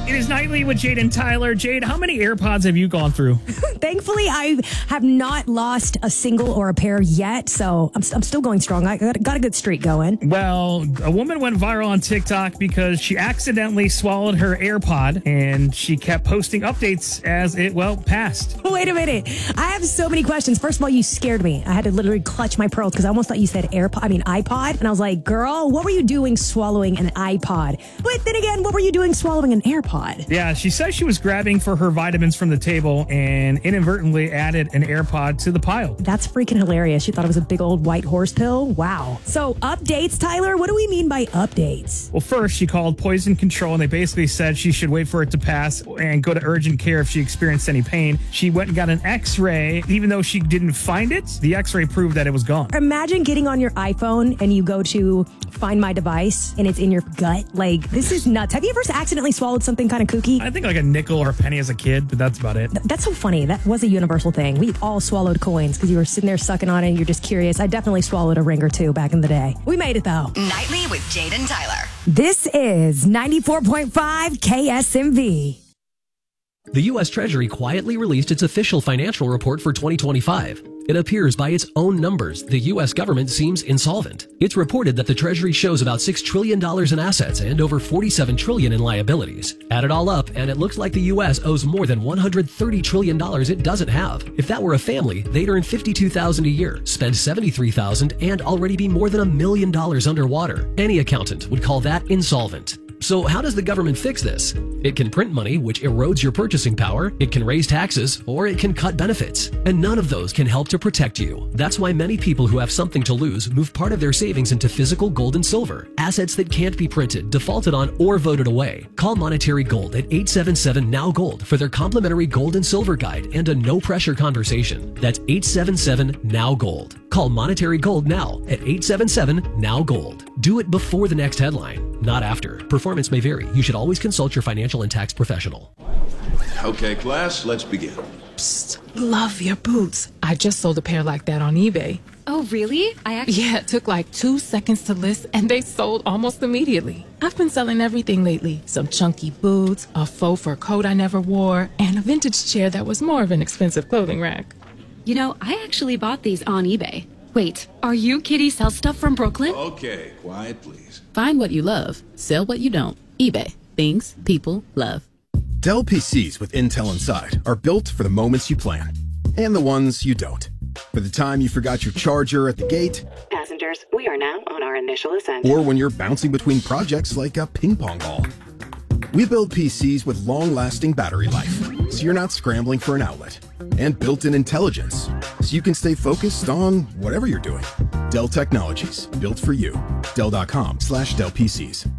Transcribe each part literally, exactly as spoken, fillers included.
It is Nightly with Jade and Tyler. Jade, how many AirPods have you gone through? Thankfully, I have not lost a single or a pair yet, so I'm, I'm still going strong. I got, got a good streak going. Well, a woman went viral on TikTok because she accidentally swallowed her AirPod, and she kept posting updates as it, well, passed. Wait a minute. I have so many questions. First of all, you scared me. I had to literally clutch my pearls because I almost thought you said AirPod, I mean iPod, and I was like, girl, what were you doing swallowing an iPod? But then again, what were you doing swallowing an AirPod? Yeah, she says she was grabbing for her vitamins from the table and inadvertently added an AirPod to the pile. That's freaking hilarious. She thought it was a big old white horse pill. Wow. So updates, Tyler, what do we mean by updates? Well, first she called poison control, and they basically said she should wait for it to pass and go to urgent care if she experienced any pain. She went and got an x-ray. Even though she didn't find it, the x-ray proved that it was gone. Imagine getting on your iPhone and you go to find my device and it's in your gut. Like, this is nuts. Have you ever accidentally swallowed something kind of kooky? I think like a nickel or a penny as a kid, but that's about it. Th- that's so funny. That was a universal thing. We all swallowed coins because you were sitting there sucking on it and you're just curious. I definitely swallowed a ring or two back in the day. We made it though. Nightly with Jade and Tyler. This is ninety-four point five K S M V. The U S Treasury quietly released its official financial report for twenty twenty-five. It appears by its own numbers, the U S government seems insolvent. It's reported that the Treasury shows about six trillion dollars in assets and over forty-seven trillion dollars in liabilities. Add it all up, and it looks like the U S owes more than one hundred thirty trillion dollars it doesn't have. If that were a family, they'd earn fifty-two thousand dollars a year, spend seventy-three thousand dollars, and already be more than a million dollars underwater. Any accountant would call that insolvent. So how does the government fix this? It can print money, which erodes your purchasing power, it can raise taxes, or it can cut benefits. And none of those can help to protect you. That's why many people who have something to lose move part of their savings into physical gold and silver, assets that can't be printed, defaulted on, or voted away. Call Monetary Gold at eight seven seven N O W Gold for their complimentary gold and silver guide and a no-pressure conversation. That's eight seven seven N O W Gold. Call Monetary Gold now at eight seven seven N O W Gold. Do it before the next headline, not after. Performance may vary. You should always consult your financial and tax professional. Okay, class, let's begin. Psst, love your boots. I just sold a pair like that on eBay. Oh, really? I actually... Yeah, it took like two seconds to list, and they sold almost immediately. I've been selling everything lately. Some chunky boots, a faux fur coat I never wore, and a vintage chair that was more of an expensive clothing rack. You know, I actually bought these on eBay. Wait, are you Kitty Sell Stuff from Brooklyn? Okay, quiet, please. Find what you love. Sell what you don't. eBay. Things people love. Dell P Cs with Intel inside are built for the moments you plan and the ones you don't. For the time you forgot your charger at the gate. Passengers, we are now on our initial ascent. Or when you're bouncing between projects like a ping pong ball. We build P Cs with long-lasting battery life, so you're not scrambling for an outlet. And built-in intelligence, so you can stay focused on whatever you're doing. Dell Technologies, built for you. Dell.com slash Dell PCs.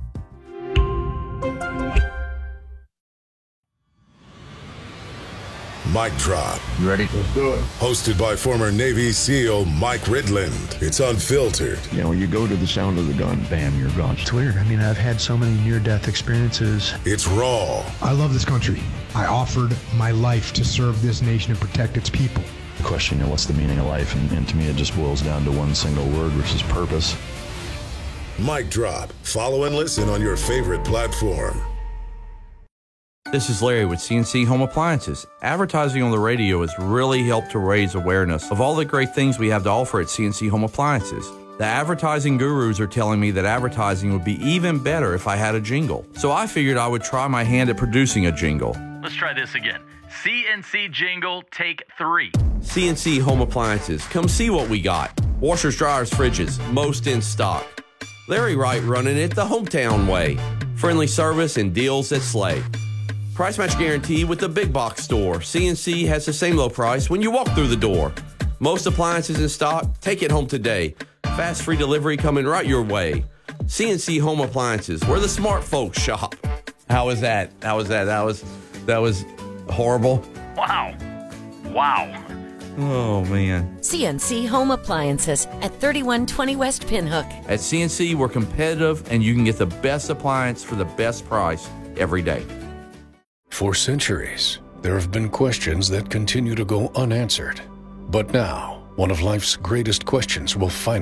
Mic Drop. You ready? Let's do it. Hosted by former Navy SEAL Mike Ridland. It's unfiltered. You know, you go to the sound of the gun, bam, you're gone. It's weird. I mean, I've had so many near-death experiences. It's raw. I love this country. I offered my life to serve this nation and protect its people. The question, you know, what's the meaning of life? And, and to me, it just boils down to one single word, which is purpose. Mic Drop. Follow and listen on your favorite platform. This is Larry with C N C Home Appliances. Advertising on the radio has really helped to raise awareness of all the great things we have to offer at C N C Home Appliances. The advertising gurus are telling me that advertising would be even better if I had a jingle. So I figured I would try my hand at producing a jingle. Let's try this again. C N C jingle, take three. C N C Home Appliances. Come see what we got. Washers, dryers, fridges, most in stock. Larry Wright running it the hometown way. Friendly service and deals that slay. Price match guarantee with the big box store. C N C has the same low price when you walk through the door. Most appliances in stock, take it home today. Fast free delivery coming right your way. C N C Home Appliances, where the smart folks shop. How was that? How was that? That was that was horrible. Wow. Wow. Oh, man. C N C Home Appliances at thirty-one twenty West Pinhook. At C N C, we're competitive, and you can get the best appliance for the best price every day. For centuries, there have been questions that continue to go unanswered. But now, one of life's greatest questions will finally